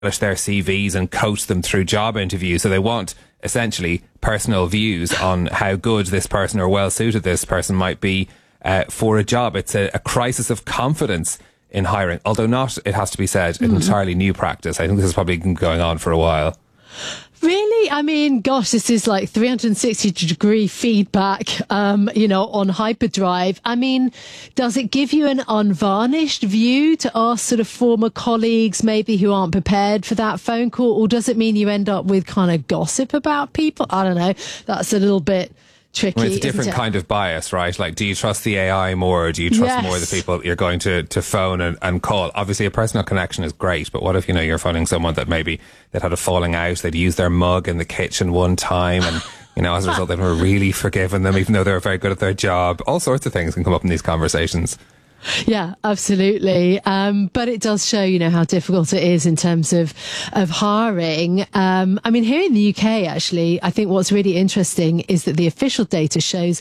their CVs and coach them through job interviews. So they want essentially personal views on how good this person or well suited this person might be for a job. It's a crisis of confidence in hiring, although not, it has to be said, an entirely new practice. I think this has probably been going on for a while. Really? I mean, gosh, this is like 360-degree feedback, on hyperdrive. I mean, does it give you an unvarnished view to ask sort of former colleagues maybe who aren't prepared for that phone call? Or does it mean you end up with kind of gossip about people? I don't know. That's a little bit tricky. I mean, it's a different kind of bias, right? Like, do you trust the AI more, or do you trust more the people you're going to phone and call? Obviously, a personal connection is great, but what if, you're phoning someone that maybe they'd had a falling out, they'd used their mug in the kitchen one time, and, as a result, they've never really forgiven them, even though they were very good at their job. All sorts of things can come up in these conversations. Yeah, absolutely. But it does show, how difficult it is in terms of hiring. I mean, here in the UK, actually, I think what's really interesting is that the official data shows